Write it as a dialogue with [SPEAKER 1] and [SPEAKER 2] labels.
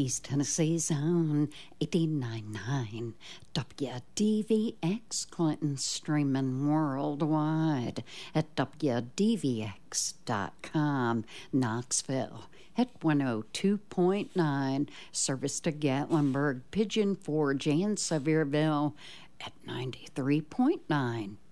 [SPEAKER 1] East Tennessee's own 89.9 WDVX Clinton, streaming worldwide at WDVX.com. Knoxville at 102.9, service to Gatlinburg, Pigeon Forge, and Sevierville at 93.9